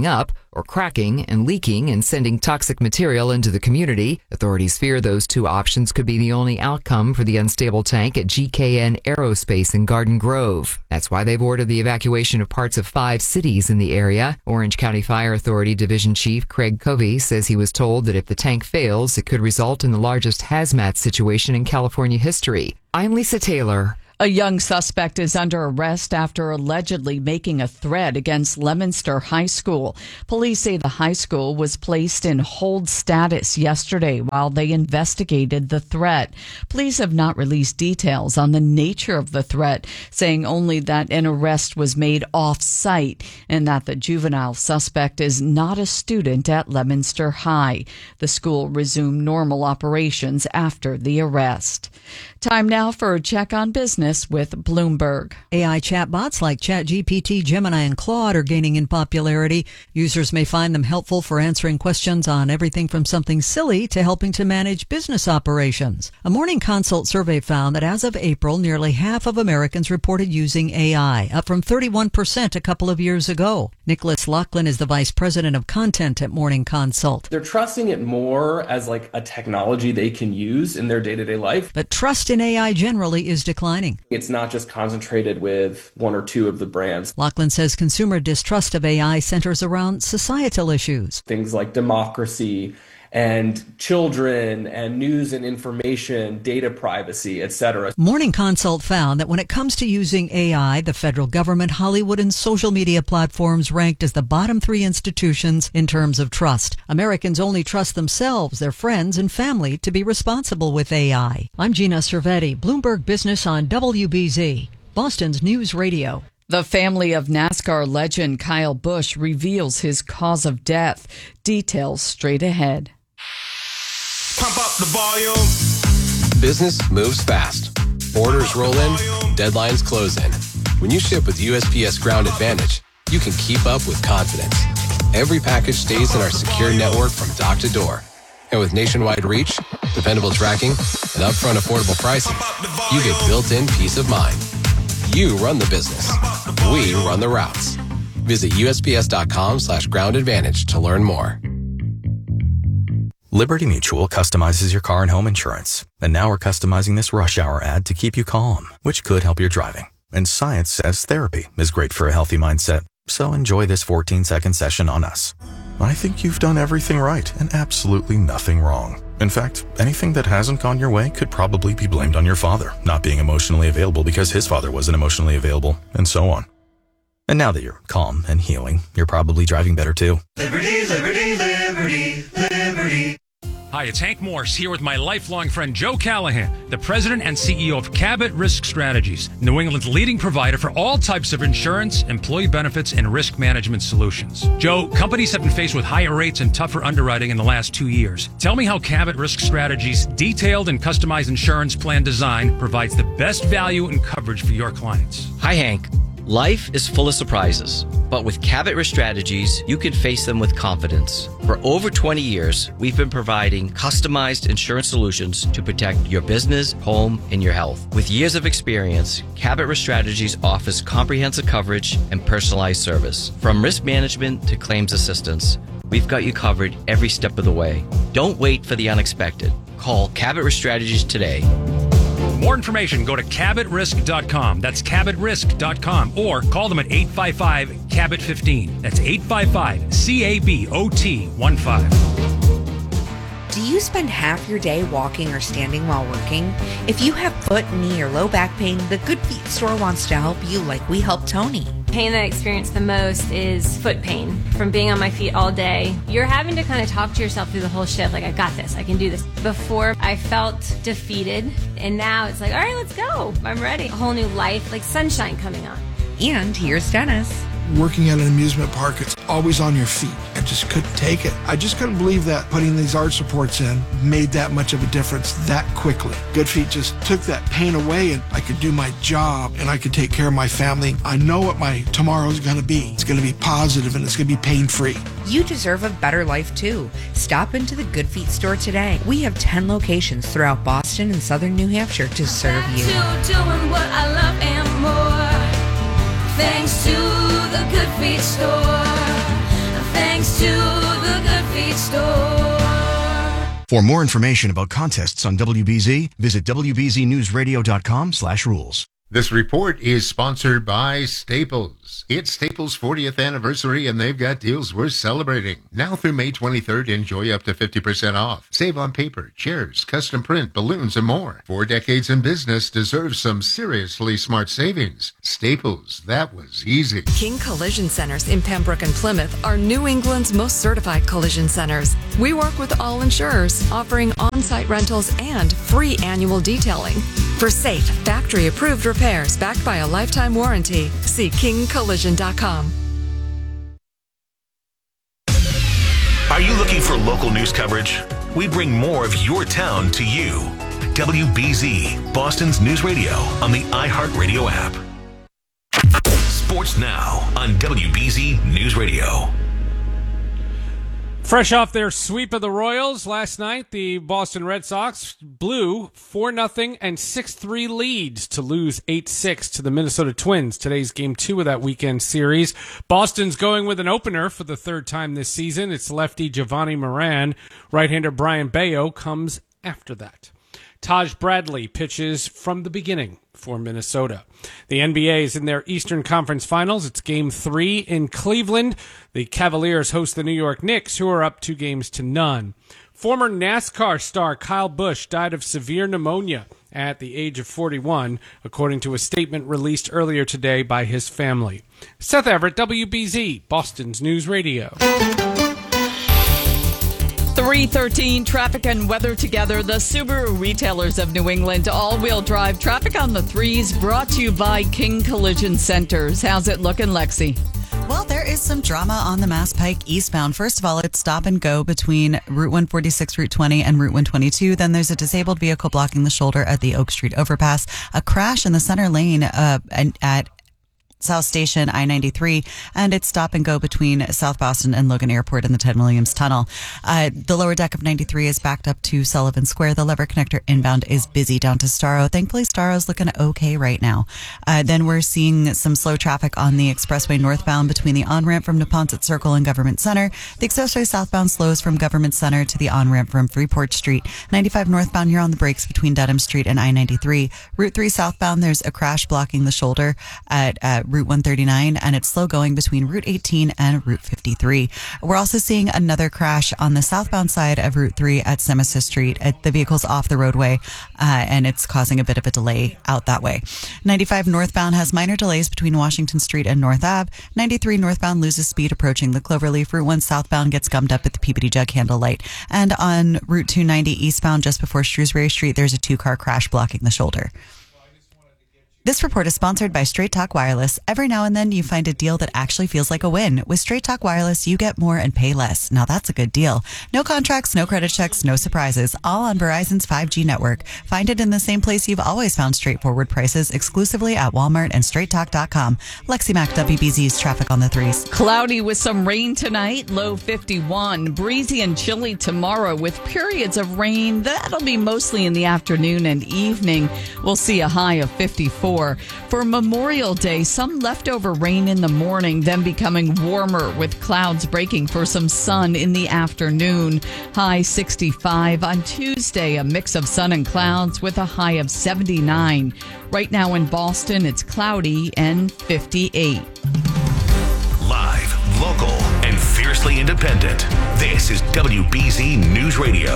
or cracking and leaking and sending toxic material into the community. Authorities fear those two options could be the only outcome for the unstable tank at G K N Aerospace in Garden Grove. That's why they've ordered the evacuation of parts of five cities in the area. Orange County Fire Authority Division Chief Craig Covey says he was told that if the tank fails, it could result in the largest hazmat situation in California history. I'm Lisa Taylor. A young suspect is under arrest after allegedly making a threat against Leominster High School. Police say the high school was placed in hold status yesterday while they investigated the threat. Police have not released details on the nature of the threat, saying only that an arrest was made off-site and that the juvenile suspect is not a student at Leominster High. The school resumed normal operations after the arrest. Time now for a check on business with Bloomberg. A I chatbots like ChatGPT, Gemini, and Claude are gaining in popularity. Users may find them helpful for answering questions on everything from something silly to helping to manage business operations. A Morning Consult survey found that as of April, nearly half of Americans reported using A I, up from thirty-one percent a couple of years ago. Nicholas Lachlan is the vice president of content at Morning Consult. They're trusting it more as like a technology they can use in their day-to-day life. But trust in A I generally is declining. It's not just concentrated with one or two of the brands. Lachlan says consumer distrust of A I centers around societal issues. Things like democracy and children and news and information, data privacy, et cetera. Morning Consult found that when it comes to using A I, the federal government, Hollywood, and social media platforms ranked as the bottom three institutions in terms of trust. Americans only trust themselves, their friends, and family to be responsible with A I. I'm Gina Cervetti, Bloomberg Business on W B Z, Boston's News Radio. The family of NASCAR legend Kyle Busch reveals his cause of death. Details straight ahead. Pump up the volume. Business moves fast. Orders roll in, deadlines close in. When you ship with U S P S Ground Advantage, you can keep up with confidence. Every package stays in our secure network from dock to door. And with nationwide reach, dependable tracking, and upfront affordable pricing, you get built-in peace of mind. You run the business. We run the routes. Visit U S P S dot com slash ground advantage to learn more. Liberty Mutual customizes your car and home insurance. And now we're customizing this rush hour ad to keep you calm, which could help your driving. And science says therapy is great for a healthy mindset. So enjoy this fourteen second session on us. I think you've done everything right and absolutely nothing wrong. In fact, anything that hasn't gone your way could probably be blamed on your father not being emotionally available because his father wasn't emotionally available, and so on. And now that you're calm and healing, you're probably driving better too. Liberty, liberty, liberty, liberty. Hi, it's Hank Morse here with my lifelong friend Joe Callahan, the president and C E O of Cabot Risk Strategies, New England's leading provider for all types of insurance, employee benefits, and risk management solutions. Joe, companies have been faced with higher rates and tougher underwriting in the last two years. Tell me how Cabot Risk Strategies' detailed and customized insurance plan design provides the best value and coverage for your clients. Hi, Hank. Life is full of surprises, but with Cabot Risk Strategies, you can face them with confidence. For over twenty years, we've been providing customized insurance solutions to protect your business, home, and your health. With years of experience, Cabot Risk Strategies offers comprehensive coverage and personalized service. From risk management to claims assistance, we've got you covered every step of the way. Don't wait for the unexpected. Call Cabot Risk Strategies today. For more information, go to cabot risk dot com. That's cabot risk dot com. Or call them at eight five five, C A B O T fifteen. That's eight five five, C A B O T fifteen. Do you spend half your day walking or standing while working? If you have foot, knee, or low back pain, the Good Feet store wants to help you like we helped Tony. Pain that I experience the most is foot pain from being on my feet all day. You're having to kind of talk to yourself through the whole shift, like, I got this, I can do this. Before, I felt defeated, and now it's like, all right, let's go. I'm ready. A whole new life, like sunshine coming on. And here's Dennis. Working at an amusement park, it's always on your feet. I just couldn't take it. I just couldn't believe that putting these arch supports in made that much of a difference that quickly. Good Feet just took that pain away, and I could do my job and I could take care of my family. I know what my tomorrow's going to be. It's going to be positive and it's going to be pain-free. You deserve a better life too. Stop into the Good Feet store today. We have ten locations throughout Boston and southern New Hampshire to serve you. Back to doing what I love and more. Thanks to the Good Feet store. Thanks thanks to the Good Feet store. For more information about contests on W B Z, visit w b z news radio dot com slash rules. This report is sponsored by Staples. It's Staples' fortieth anniversary, and they've got deals worth celebrating. Now through May twenty-third, enjoy up to fifty percent off. Save on paper, chairs, custom print, balloons, and more. Four decades in business deserves some seriously smart savings. Staples, that was easy. King Collision Centers in Pembroke and Plymouth are New England's most certified collision centers. We work with all insurers, offering on-site rentals and free annual detailing. For safe, factory-approved repairs backed by a lifetime warranty, see king collision dot com. Are you looking for local news coverage? We bring more of your town to you. W B Z, Boston's news radio on the iHeartRadio app. Sports now on W B Z News Radio. Fresh off their sweep of the Royals last night, the Boston Red Sox blew four nothing and six three leads to lose eight six to the Minnesota Twins. Today's game two of that weekend series. Boston's going with an opener for the third time this season. It's lefty Giovanni Moran. Right-hander Brian Bayo comes after that. Taj Bradley pitches from the beginning for Minnesota. The N B A is in their Eastern Conference Finals. It's game three in Cleveland. The Cavaliers host the New York Knicks, who are up two games to none. Former NASCAR star Kyle Busch died of severe pneumonia at the age of forty-one, according to a statement released earlier today by his family. Seth Everett, W B Z, Boston's News Radio. three thirteen, traffic and weather together. The Subaru retailers of New England all-wheel drive traffic on the threes brought to you by King Collision Centers. How's it looking, Lexi? Well, there is some drama on the Mass Pike eastbound. First of all, it's stop and go between Route one forty-six, Route twenty, and Route one twenty-two. Then there's a disabled vehicle blocking the shoulder at the Oak Street overpass. A crash in the center lane uh, at South Station, I ninety-three, and it's stop and go between South Boston and Logan Airport in the Ted Williams Tunnel. Uh, the lower deck of ninety-three is backed up to Sullivan Square. The lever connector inbound is busy down to Starro. Thankfully, Starro's looking okay right now. Uh, then we're seeing some slow traffic on the expressway northbound between the on-ramp from Neponset Circle and Government Center. The expressway southbound slows from Government Center to the on-ramp from Freeport Street. ninety-five northbound, you're on the brakes between Dedham Street and I ninety-three. Route three southbound, there's a crash blocking the shoulder at uh, Route one thirty-nine, and it's slow going between Route eighteen and Route fifty-three. We're also seeing another crash on the southbound side of Route three at Semissa Street. At the vehicle's off the roadway, uh, and it's causing a bit of a delay out that way. ninety-five northbound has minor delays between Washington Street and North Ave. ninety-three northbound loses speed approaching the Cloverleaf. Route one southbound gets gummed up at the Peabody Jug Handle Light. And on Route two ninety eastbound, just before Shrewsbury Street, there's a two-car crash blocking the shoulder. This report is sponsored by Straight Talk Wireless. Every now and then you find a deal that actually feels like a win. With Straight Talk Wireless, you get more and pay less. Now that's a good deal. No contracts, no credit checks, no surprises. All on Verizon's five G network. Find it in the same place you've always found straightforward prices, exclusively at Walmart and straight talk dot com. Lexi Mack, W B Z's traffic on the threes. Cloudy with some rain tonight, low fifty-one. Breezy and chilly tomorrow with periods of rain. That'll be mostly in the afternoon and evening. We'll see a high of fifty-four. For Memorial Day, some leftover rain in the morning, then becoming warmer with clouds breaking for some sun in the afternoon. High sixty-five. On Tuesday, a mix of sun and clouds with a high of seventy-nine. Right now in Boston, it's cloudy and fifty-eight. Live, local, and fiercely independent. This is W B Z News Radio.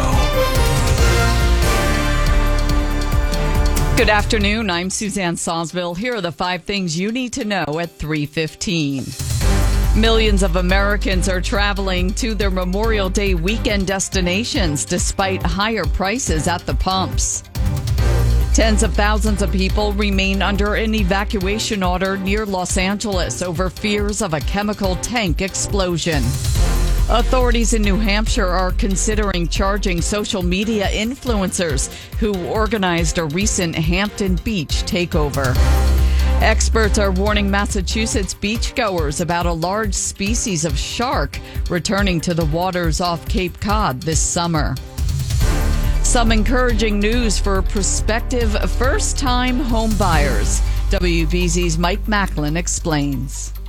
Good afternoon. I'm Suzanne Sosville. Here are the five things you need to know at three fifteen. Millions of Americans are traveling to their Memorial Day weekend destinations despite higher prices at the pumps. Tens of thousands of people remain under an evacuation order near Los Angeles over fears of a chemical tank explosion. Authorities in New Hampshire are considering charging social media influencers who organized a recent Hampton Beach takeover. Experts are warning Massachusetts beachgoers about a large species of shark returning to the waters off Cape Cod this summer. Some encouraging news for prospective first-time home buyers. W B Z's Mike Macklin explains.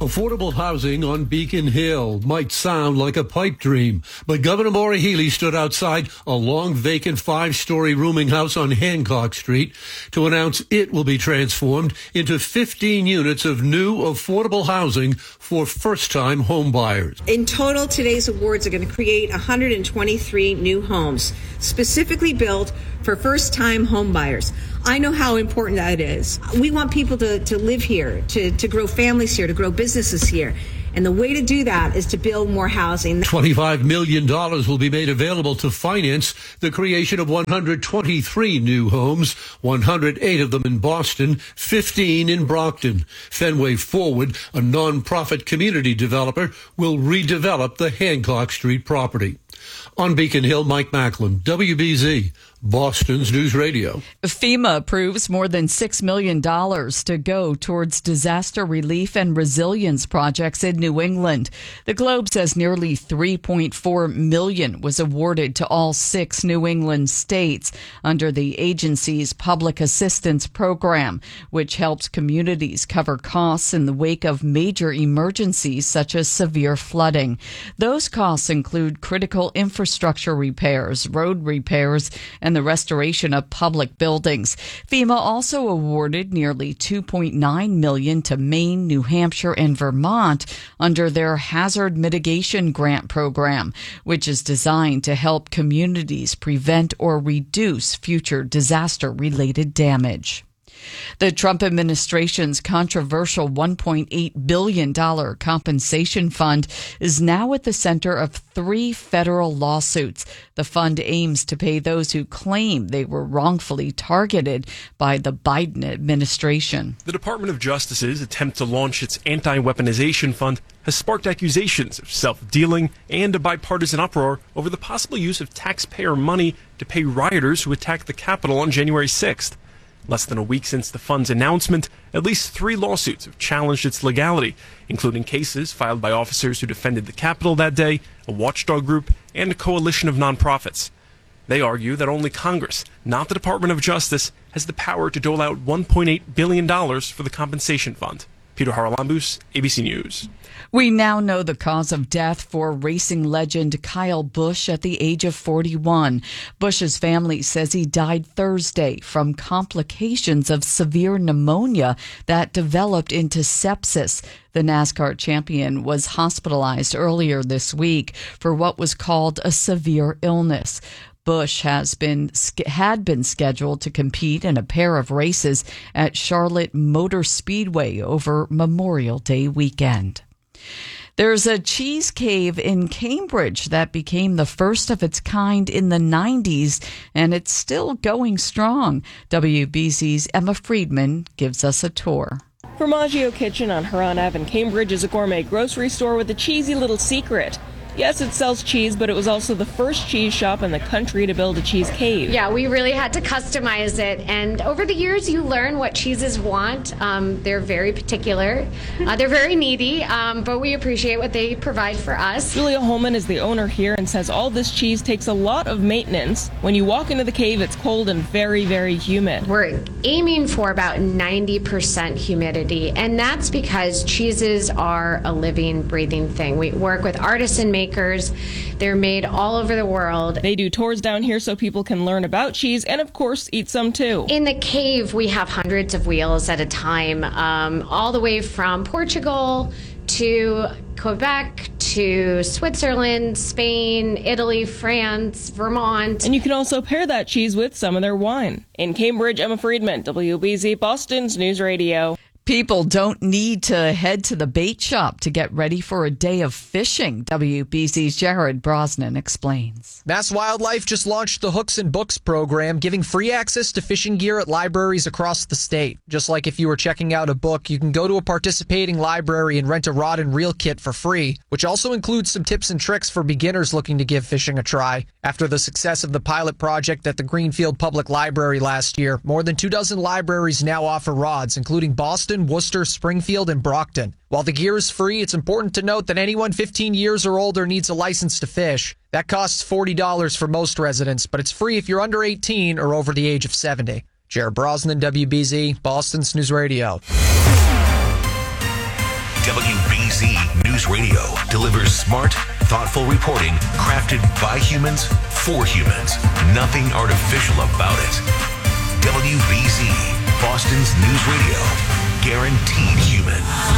Affordable housing on Beacon Hill might sound like a pipe dream, but Governor Maura Healey stood outside a long vacant five-story rooming house on Hancock Street to announce it will be transformed into fifteen units of new affordable housing for first-time home buyers. In total, today's awards are going to create one hundred twenty-three new homes specifically built for first-time home buyers. I know how important that is. We want people to, to live here, to, to grow families here, to grow businesses here. And the way to do that is to build more housing. twenty-five million dollars will be made available to finance the creation of one hundred twenty-three new homes, one hundred eight of them in Boston, fifteen in Brockton. Fenway Forward, a nonprofit community developer, will redevelop the Hancock Street property. On Beacon Hill, Mike Macklin, W B Z, Boston's News Radio. FEMA approves more than six million dollars to go towards disaster relief and resilience projects in New England. The Globe says nearly three point four million dollars was awarded to all six New England states under the agency's public assistance program, which helps communities cover costs in the wake of major emergencies such as severe flooding. Those costs include critical infrastructure repairs, road repairs, and the restoration of public buildings. FEMA also awarded nearly two point nine million dollars to Maine, New Hampshire, and Vermont under their Hazard Mitigation Grant Program, which is designed to help communities prevent or reduce future disaster-related damage. The Trump administration's controversial one point eight billion dollars compensation fund is now at the center of three federal lawsuits. The fund aims to pay those who claim they were wrongfully targeted by the Biden administration. The Department of Justice's attempt to launch its anti-weaponization fund has sparked accusations of self-dealing and a bipartisan uproar over the possible use of taxpayer money to pay rioters who attacked the Capitol on January sixth. Less than a week since the fund's announcement, at least three lawsuits have challenged its legality, including cases filed by officers who defended the Capitol that day, a watchdog group, and a coalition of nonprofits. They argue that only Congress, not the Department of Justice, has the power to dole out one point eight billion dollars for the compensation fund. Peter Haralambous, A B C News. We now know the cause of death for racing legend Kyle Busch at the age of forty-one. Busch's family says he died Thursday from complications of severe pneumonia that developed into sepsis. The NASCAR champion was hospitalized earlier this week for what was called a severe illness. Busch has been had been scheduled to compete in a pair of races at Charlotte Motor Speedway over Memorial Day weekend. There's a cheese cave in Cambridge that became the first of its kind in the nineties, and it's still going strong. W B Z's Emma Friedman gives us a tour. Formaggio Kitchen on Huron Avenue in Cambridge is a gourmet grocery store with a cheesy little secret. Yes, it sells cheese, but it was also the first cheese shop in the country to build a cheese cave. Yeah, we really had to customize it. And over the years, you learn what cheeses want. Um, they're very particular. Uh, they're very needy, um, but we appreciate what they provide for us. Julia Holman is the owner here and says all this cheese takes a lot of maintenance. When you walk into the cave, it's cold and very, very humid. We're aiming for about ninety percent humidity, and that's because cheeses are a living, breathing thing. We work with artisan makers. They're made all over the world. They do tours down here so people can learn about cheese and, of course, eat some too. In the cave, we have hundreds of wheels at a time, um, all the way from Portugal to Quebec to Switzerland, Spain, Italy, France, Vermont. And you can also pair that cheese with some of their wine. In Cambridge, Emma Friedman, W B Z, Boston's News Radio. People don't need to head to the bait shop to get ready for a day of fishing. W B Z's Jared Brosnan explains. Mass Wildlife just launched the Hooks and Books program, giving free access to fishing gear at libraries across the state. Just like if you were checking out a book, you can go to a participating library and rent a rod and reel kit for free, which also includes some tips and tricks for beginners looking to give fishing a try. After the success of the pilot project at the Greenfield Public Library last year, more than two dozen libraries now offer rods, including Boston, Worcester, Springfield, and Brockton. While the gear is free, it's important to note that anyone fifteen years or older needs a license to fish. That costs forty dollars for most residents, but it's free if you're under eighteen or over the age of seventy. Jared Brosnan, W B Z, Boston's News Radio. W B Z News Radio delivers smart, thoughtful reporting crafted by humans for humans. Nothing artificial about it. W B Z, Boston's News Radio. Guaranteed human.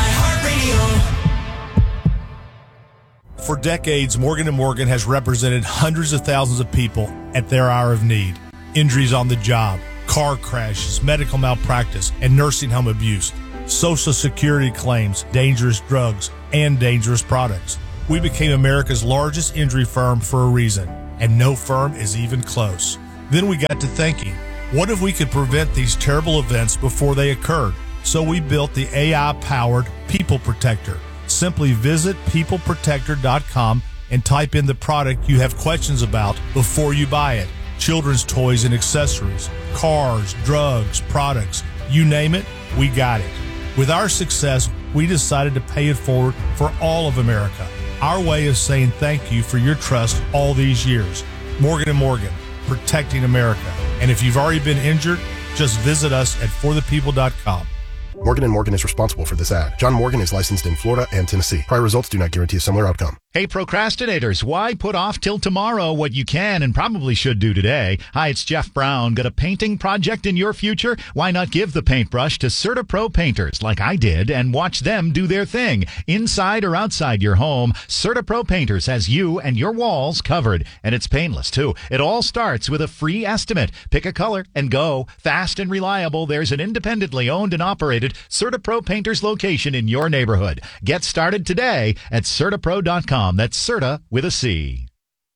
For decades, Morgan and Morgan has represented hundreds of thousands of people at their hour of need. Injuries on the job, car crashes, medical malpractice, and nursing home abuse, Social Security claims, dangerous drugs, and dangerous products. We became America's largest injury firm for a reason, and no firm is even close. Then we got to thinking, what if we could prevent these terrible events before they occurred? So we built the A I-powered People Protector. Simply visit people protector dot com and type in the product you have questions about before you buy it. Children's toys and accessories, cars, drugs, products, you name it, we got it. With our success, we decided to pay it forward for all of America. Our way of saying thank you for your trust all these years. Morgan and Morgan, protecting America. And if you've already been injured, just visit us at for the people dot com. Morgan and Morgan is responsible for this ad. John Morgan is licensed in Florida and Tennessee. Prior results do not guarantee a similar outcome. Hey, procrastinators, why put off till tomorrow what you can and probably should do today? Hi, it's Jeff Brown. Got a painting project in your future? Why not give the paintbrush to CertaPro painters like I did and watch them do their thing? Inside or outside your home, CertaPro Painters has you and your walls covered. And it's painless, too. It all starts with a free estimate. Pick a color and go. Fast and reliable. There's an independently owned and operated CertaPro Painters location in your neighborhood. Get started today at Certa Pro dot com. That's Certa with a C.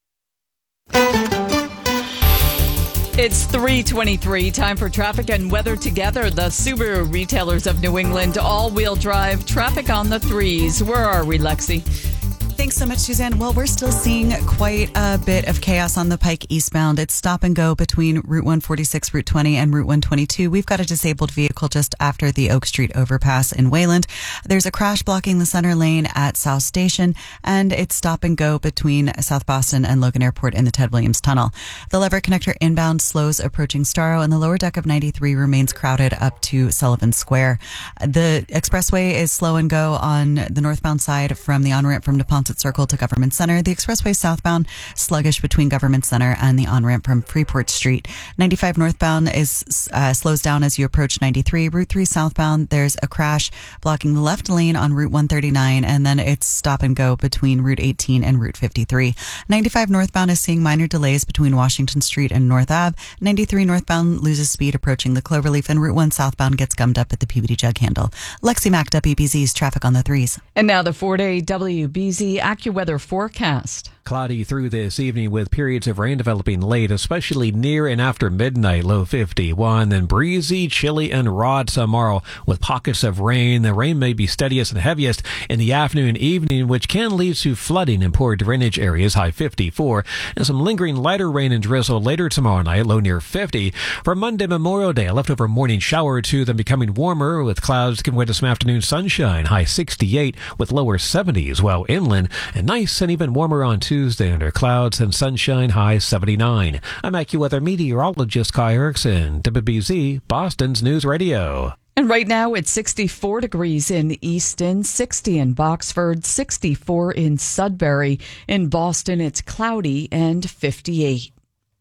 It's three twenty-three, time for traffic and weather together. The Subaru retailers of New England, all-wheel drive, traffic on the threes. Where are we, Lexi? Thanks so much, Suzanne. Well, we're still seeing quite a bit of chaos on the Pike eastbound. It's stop and go between Route one forty-six, Route twenty, and Route one twenty-two. We've got a disabled vehicle just after the Oak Street overpass in Wayland. There's a crash blocking the center lane at South Station, and it's stop and go between South Boston and Logan Airport in the Ted Williams Tunnel. The Lever Connector inbound slows approaching Starro, and the lower deck of ninety-three remains crowded up to Sullivan Square. The expressway is slow and go on the northbound side from the on-ramp from Neponset Circle to Government Center. The expressway southbound sluggish between Government Center and the on-ramp from Freeport Street. ninety-five northbound is uh, slows down as you approach ninety-three. Route three southbound, there's a crash blocking the left lane on Route one thirty-nine, and then it's stop and go between Route eighteen and Route fifty-three. ninety-five northbound is seeing minor delays between Washington Street and North Ave. ninety-three northbound loses speed approaching the Cloverleaf, and Route one southbound gets gummed up at the Peabody Jug Handle. Lexi Mack, W B Z's traffic on the threes. And now the four-day W B Z AccuWeather forecast. Cloudy through this evening with periods of rain developing late, especially near and after midnight, low fifty-one. Then breezy, chilly, and raw tomorrow with pockets of rain. The rain may be steadiest and heaviest in the afternoon and evening, which can lead to flooding in poor drainage areas, high fifty-four. And some lingering lighter rain and drizzle later tomorrow night, low near fifty. For Monday, Memorial Day, a leftover morning shower or two, then becoming warmer with clouds giving way to some afternoon sunshine, high sixty-eight with lower seventies, while inland and nice and even warmer on Tuesday under clouds and sunshine, high seventy-nine. I'm AccuWeather meteorologist Kai Erickson, W B Z, Boston's News Radio. And right now it's sixty-four degrees in Easton, sixty in Boxford, sixty-four in Sudbury. In Boston, it's cloudy and fifty-eight.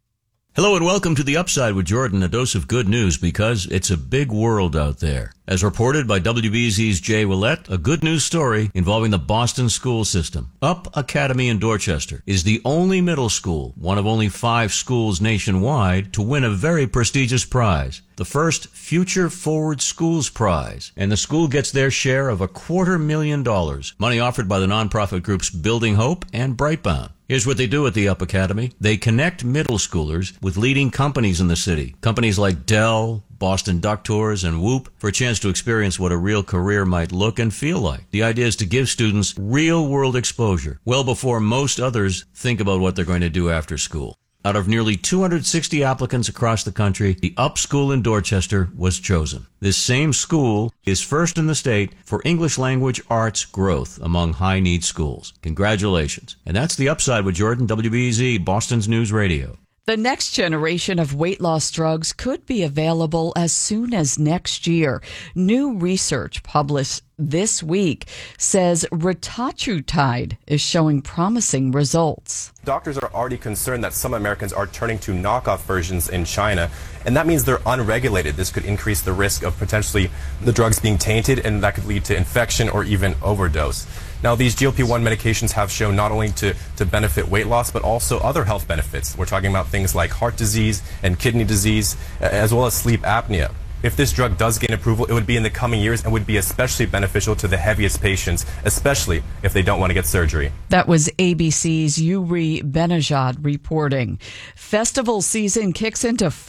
Hello and welcome to The Upside with Jordan, a dose of good news because it's a big world out there. As reported by W B Z's Jay Willett, a good news story involving the Boston school system. Up Academy in Dorchester is the only middle school, one of only five schools nationwide, to win a very prestigious prize. The first Future Forward Schools Prize, and the school gets their share of a quarter million dollars, money offered by the nonprofit groups Building Hope and Brightbound. Here's what they do at the Up Academy. They connect middle schoolers with leading companies in the city. Companies like Dell, Boston Duck Tours, and Whoop for a chance to experience what a real career might look and feel like. The idea is to give students real-world exposure well before most others think about what they're going to do after school. Out of nearly two hundred sixty applicants across the country, the Up School in Dorchester was chosen. This same school is first in the state for English language arts growth among high-need schools. Congratulations. And that's The Upside with Jordan, W B Z, Boston's News Radio. The next generation of weight loss drugs could be available as soon as next year. New research published this week says retatrutide is showing promising results. Doctors are already concerned that some Americans are turning to knockoff versions in China, and that means they're unregulated. This could increase the risk of potentially the drugs being tainted, and that could lead to infection or even overdose. Now, these G L P one medications have shown not only to, to benefit weight loss, but also other health benefits. We're talking about things like heart disease and kidney disease, as well as sleep apnea. If this drug does gain approval, it would be in the coming years and would be especially beneficial to the heaviest patients, especially if they don't want to get surgery. That was A B C's Yuri Benajad reporting. Festival season kicks into